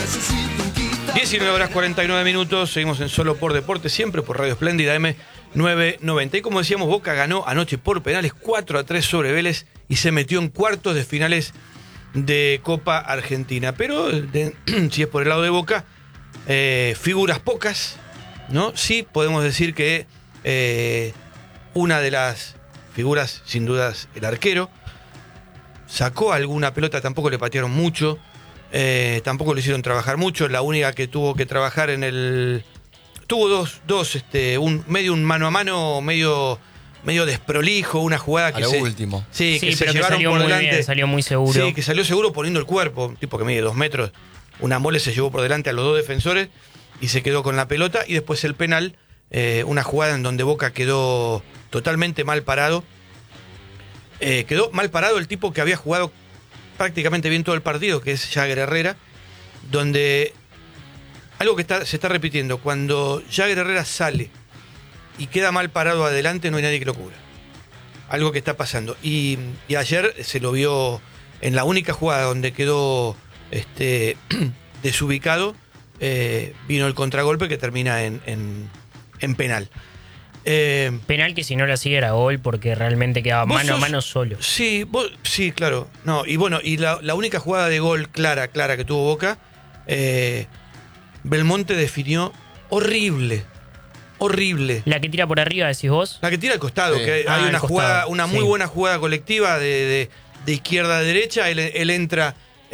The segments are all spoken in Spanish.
19 horas 49 minutos, seguimos en Solo por Deporte, siempre por Radio Espléndida M990. Y como decíamos, Boca ganó anoche por penales 4-3 sobre Vélez y se metió en cuartos de finales de Copa Argentina. Pero si es por el lado de Boca, figuras pocas, ¿no? Sí podemos decir que una de las figuras, sin dudas, el arquero, sacó alguna pelota, tampoco le patearon mucho. Tampoco lo hicieron trabajar mucho. La única que tuvo que trabajar en el... Tuvo dos un mano a mano medio desprolijo, una jugada que a lo último. Sí, que se pero llevaron que salió por muy delante. bien, salió muy seguro. Sí, que salió seguro poniendo el cuerpo. Un tipo que mide 2 metros. Una mole se llevó por delante a los dos defensores y se quedó con la pelota. Y después el penal, una jugada en donde Boca quedó totalmente mal parado. Quedó mal parado el tipo que había jugado prácticamente bien todo el partido, que es Jagger Herrera, donde algo que se está repitiendo, cuando Jagger Herrera sale y queda mal parado adelante, no hay nadie que lo cubra. Algo que está pasando. Y ayer se lo vio en la única jugada donde quedó desubicado, vino el contragolpe que termina en penal. Penal que si no la sigue era gol porque realmente quedaba mano a mano solo. Sí, sí, claro. No, y bueno, y la única jugada de gol clara que tuvo Boca, Belmonte definió horrible. La que tira por arriba, decís vos. La que tira al costado, Sí. que hay una jugada, una muy sí. buena jugada colectiva de izquierda a derecha. Él entra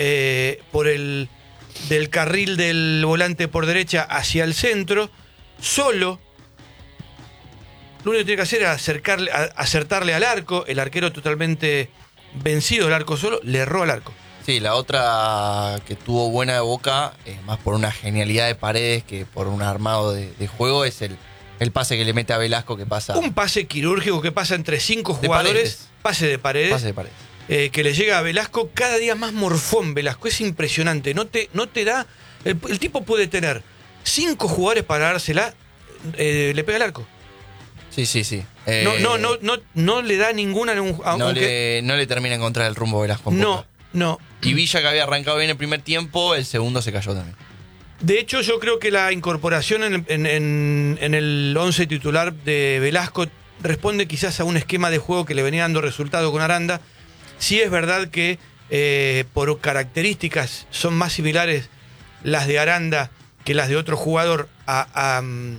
del carril del volante por derecha hacia el centro, solo. Lo único que tiene que hacer es acertarle al arco. El arquero totalmente vencido, el arco solo, le erró al arco. Sí, la otra que tuvo buena de Boca, más por una genialidad de Paredes que por un armado de juego, es el pase que le mete a Velasco que pasa. Un pase quirúrgico que pasa entre 5 jugadores. Pase de Paredes. Pase de Paredes. Que le llega a Velasco, cada día más morfón Velasco. Es impresionante. No te da... El tipo puede tener 5 jugadores para dársela, le pega al arco. Sí. No le da ninguna... No le termina de encontrar el rumbo Velasco. No. Y Villa, que había arrancado bien el primer tiempo, el segundo se cayó también. De hecho, yo creo que la incorporación en el 11 titular de Velasco responde quizás a un esquema de juego que le venía dando resultado con Aranda. Sí es verdad que por características son más similares las de Aranda que las de otro jugador a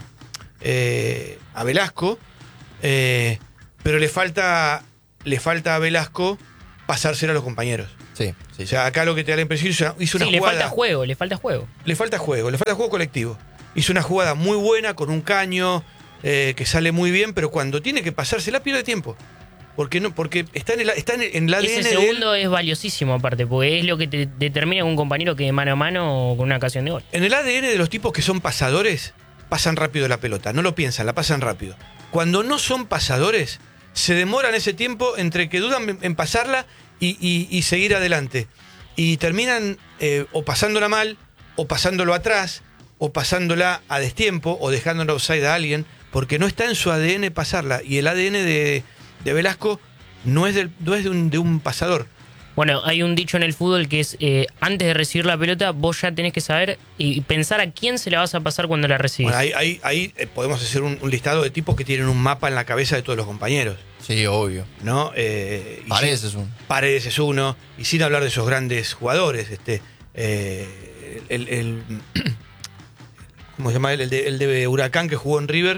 Velasco, pero le falta a Velasco pasársela a los compañeros. Sí. O sea, acá lo que te da la impresión hizo una Sí, jugada... le falta juego. Le falta juego colectivo. Hizo una jugada muy buena con un caño que sale muy bien, pero cuando tiene que pasársela pierde tiempo. Porque está en el ADN Ese de segundo él. es valiosísimo aparte, porque es lo que te determina un compañero que mano a mano con una ocasión de gol. En el ADN de los tipos que son pasadores, pasan rápido la pelota, no lo piensan, la pasan rápido. Cuando no son pasadores, se demoran ese tiempo entre que dudan en pasarla y seguir adelante. Y terminan o pasándola mal, o pasándolo atrás, o pasándola a destiempo, o dejándola offside a alguien, porque no está en su ADN pasarla. Y el ADN de Velasco no es de un pasador. Bueno, hay un dicho en el fútbol que es, antes de recibir la pelota, vos ya tenés que saber y pensar a quién se la vas a pasar cuando la recibís. Bueno, ahí podemos hacer un listado de tipos que tienen un mapa en la cabeza de todos los compañeros. Sí, obvio. ¿No? Paredes es uno. Paredes es uno. Y sin hablar de esos grandes jugadores. ¿Cómo se llama él? El de Huracán que jugó en River.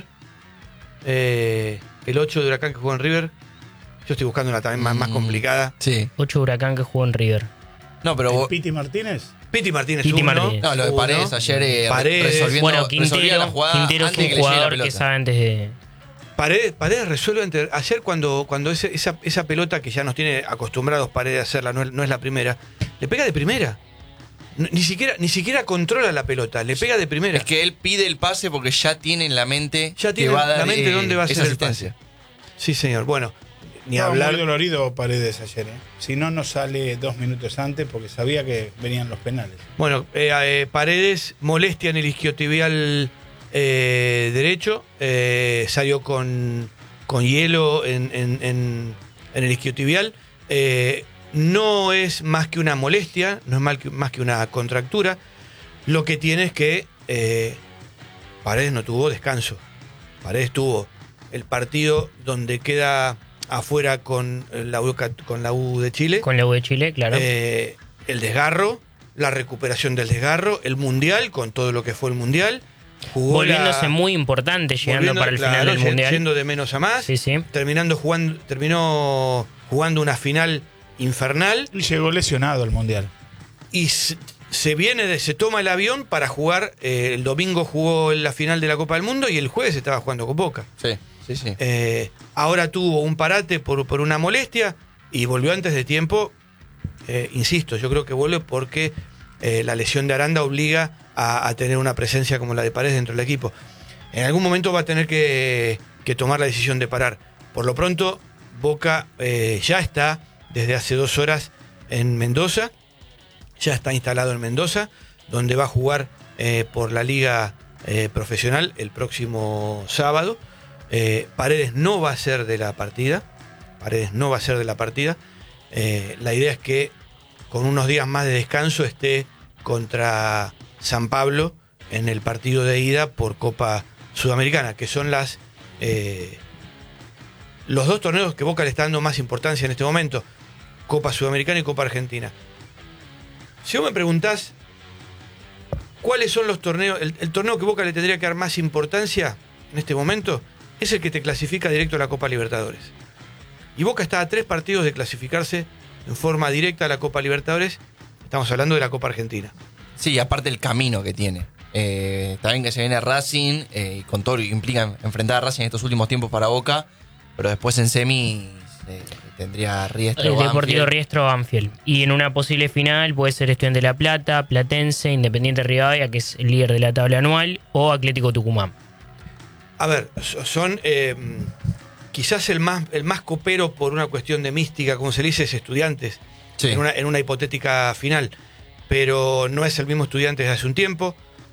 El 8 de Huracán que jugó en River. Yo estoy buscando una también más complicada. Sí. 8 Huracán que jugó en River. No, pero ¿Piti Martínez? Piti Martínez Piti uno. Martínez. no, lo de Paredes ayer Paredes. resolviendo, Bueno, resolvía la jugada Quintero es antes de un que le llegue la jugador que pelota. sabe antes de... Paredes resuelve ayer cuando esa pelota que ya nos tiene acostumbrados Paredes a hacerla, no es la primera, le pega de primera. Ni siquiera controla la pelota, le pega de primera. Es que él pide el pase porque ya tiene en la mente Ya que tiene va a dar la mente dónde va a esa ser el asistencia. pase. Sí, señor. Bueno, ni Estaba hablar. muy dolorido Paredes ayer. Si no sale 2 minutos antes porque sabía que venían los penales. Bueno, Paredes, molestia en el isquiotibial derecho, salió con hielo en el isquiotibial. No es más que una molestia, no es más que una contractura. Lo que tiene es que Paredes no tuvo descanso. Paredes tuvo el partido donde queda afuera con la U de Chile. Con la U de Chile, claro. El desgarro, la recuperación del desgarro, el Mundial, con todo lo que fue el Mundial. Volviéndose muy importante, llegando para el final del Mundial. Yendo de menos a más. Sí, sí. Terminó jugando una final infernal. Y llegó lesionado al Mundial. Y se toma el avión para jugar. El domingo jugó la final de la Copa del Mundo y el jueves estaba jugando con Boca. Sí, sí, sí. Ahora tuvo un parate por una molestia y volvió antes de tiempo. Insisto, yo creo que vuelve porque la lesión de Aranda obliga a tener una presencia como la de Paredes dentro del equipo. En algún momento va a tener que tomar la decisión de parar. Por lo pronto, Boca ya está desde hace 2 horas en Mendoza. Ya está instalado en Mendoza, donde va a jugar por la Liga Profesional el próximo sábado. Paredes no va a ser de la partida. La idea es que con unos días más de descanso esté contra San Pablo en el partido de ida por Copa Sudamericana, que son los 2 torneos que Boca le está dando más importancia en este momento, Copa Sudamericana y Copa Argentina. Si vos me preguntás cuáles son los torneos, el torneo que Boca le tendría que dar más importancia en este momento es el que te clasifica directo a la Copa Libertadores. Y Boca está a 3 partidos de clasificarse en forma directa a la Copa Libertadores. Estamos hablando de la Copa Argentina. Sí, aparte el camino que tiene. También que se viene Racing, con todo lo que implica enfrentar a Racing en estos últimos tiempos para Boca, pero después en semi tendría Riestra o Deportivo Riestra o Banfield. Y en una posible final puede ser Estudiantes de La Plata, Platense, Independiente Rivadavia, que es el líder de la tabla anual, o Atlético Tucumán. A ver, son quizás el más copero por una cuestión de mística, como se le dice, es Estudiantes, sí, en una hipotética final. Pero no es el mismo Estudiantes desde hace un tiempo.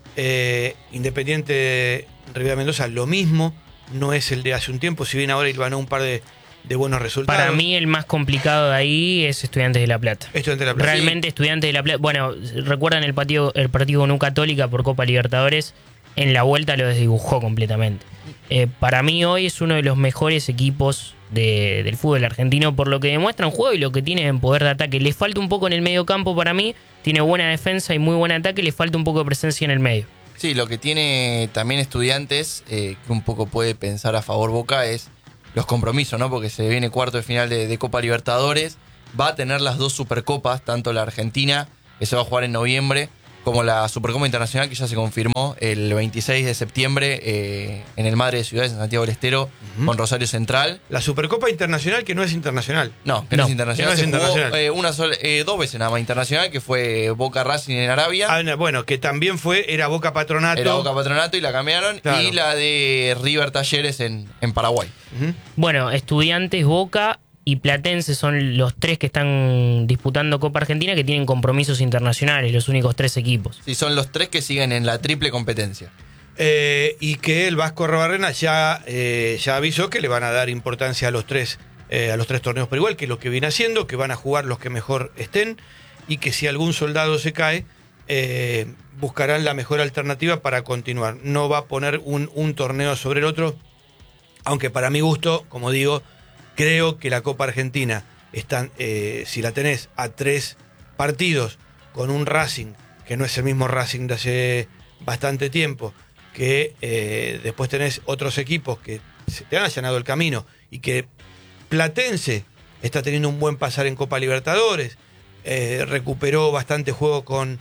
Independiente Rivadavia Mendoza, lo mismo, no es el de hace un tiempo, si bien ahora ganó un par de buenos resultados. Para mí el más complicado de ahí es Estudiantes de La Plata. Realmente sí. Estudiantes de La Plata. Bueno, recuerdan el partido con U Católica por Copa Libertadores, en la vuelta lo desdibujó completamente. Para mí hoy es uno de los mejores equipos del fútbol argentino por lo que demuestra en juego y lo que tiene en poder de ataque. Le falta un poco en el medio campo para mí, tiene buena defensa y muy buen ataque, le falta un poco de presencia en el medio. Sí, lo que tiene también Estudiantes, que un poco puede pensar a favor Boca, es los compromisos, ¿no? Porque se viene cuarto de final de Copa Libertadores, va a tener las 2 Supercopas, tanto la Argentina, que se va a jugar en noviembre, como la Supercopa Internacional, que ya se confirmó el 26 de septiembre en el Madre de Ciudades, en Santiago del Estero, con Rosario Central. La Supercopa Internacional, que no es internacional. No, que no es internacional. Se jugó 2 veces nada más internacional, que fue Boca Racing en Arabia. Bueno, que también era Boca Patronato. Era Boca Patronato y la cambiaron. Claro. Y la de River Talleres en Paraguay. Bueno, Estudiantes, Boca y Platense son los 3 que están disputando Copa Argentina, que tienen compromisos internacionales, los únicos 3 equipos. Sí, son los 3 que siguen en la triple competencia. Y que el Vasco Arrobarrena ya avisó que le van a dar importancia a los 3 torneos por igual, que es lo que viene haciendo, que van a jugar los que mejor estén, y que si algún soldado se cae, buscarán la mejor alternativa para continuar. No va a poner un torneo sobre el otro, aunque para mi gusto, como digo, creo que la Copa Argentina, si la tenés a 3 partidos con un Racing, que no es el mismo Racing de hace bastante tiempo, que después tenés otros equipos que se te han allanado el camino, y que Platense está teniendo un buen pasar en Copa Libertadores, recuperó bastante juego con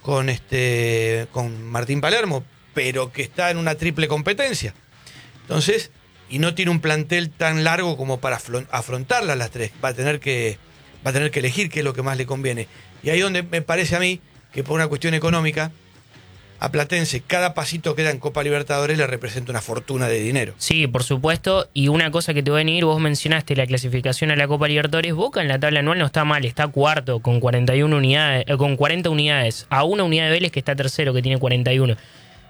Martín Palermo, pero que está en una triple competencia. Entonces, y no tiene un plantel tan largo como para afrontarlas las 3. Va a tener que elegir qué es lo que más le conviene. Y ahí donde me parece a mí que por una cuestión económica, a Platense cada pasito que da en Copa Libertadores le representa una fortuna de dinero. Sí, por supuesto. Y una cosa que te voy a venir, vos mencionaste la clasificación a la Copa Libertadores. Boca en la tabla anual no está mal, está cuarto con 41 unidades, con 40 unidades, a una unidad de Vélez que está tercero, que tiene 41.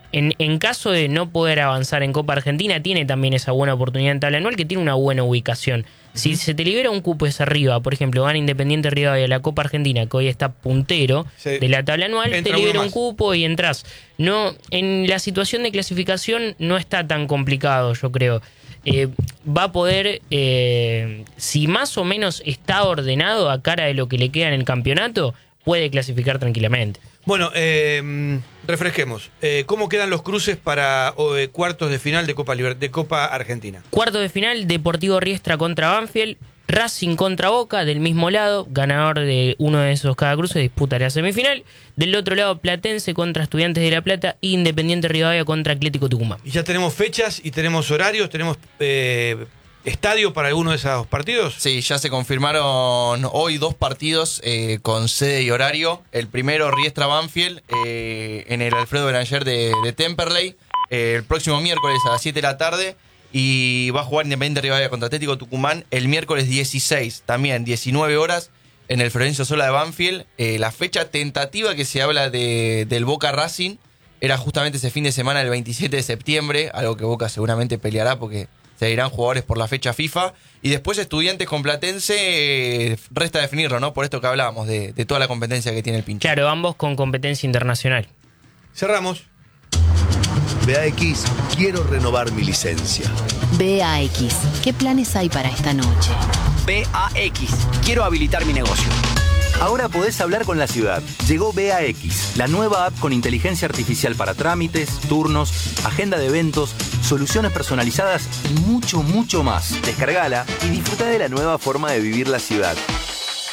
en caso de no poder avanzar en Copa Argentina, tiene también esa buena oportunidad en tabla anual, que tiene una buena ubicación. Si se te libera un cupo hacia arriba, por ejemplo, gana Independiente Rivadavia la Copa Argentina, que hoy está puntero de la tabla anual, te libera un cupo y entras. No, en la situación de clasificación no está tan complicado, yo creo. Va a poder, si más o menos está ordenado a cara de lo que le queda en el campeonato, puede clasificar tranquilamente. Bueno, refresquemos. ¿Cómo quedan los cruces para cuartos de final de Copa Argentina? Cuartos de final, Deportivo Riestra contra Banfield, Racing contra Boca, del mismo lado, ganador de uno de esos cada cruce disputa la semifinal. Del otro lado, Platense contra Estudiantes de La Plata, e Independiente Rivadavia contra Atlético Tucumán. Y ya tenemos fechas y tenemos horarios, tenemos estadio para alguno de esos partidos. Sí, ya se confirmaron hoy 2 partidos con sede y horario. El primero, Riestra Banfield, en el Alfredo Belanger de Temperley, el próximo miércoles a las 7 de la tarde. Y va a jugar Independiente Rivadavia contra Atlético Tucumán el miércoles 16, también 19 horas, en el Florencio Sola de Banfield. La fecha tentativa que se habla del Boca Racing era justamente ese fin de semana, el 27 de septiembre, algo que Boca seguramente peleará porque se irán jugadores por la fecha FIFA. Y después Estudiantes con Platense, resta definirlo, ¿no? Por esto que hablábamos, de toda la competencia que tiene el pinche. Claro, ambos con competencia internacional. Cerramos. BAX, quiero renovar mi licencia. BAX, ¿qué planes hay para esta noche? BAX, quiero habilitar mi negocio. Ahora podés hablar con la ciudad. Llegó BAX, la nueva app con inteligencia artificial para trámites, turnos, agenda de eventos, soluciones personalizadas y mucho, mucho más. Descargala y disfruta de la nueva forma de vivir la ciudad.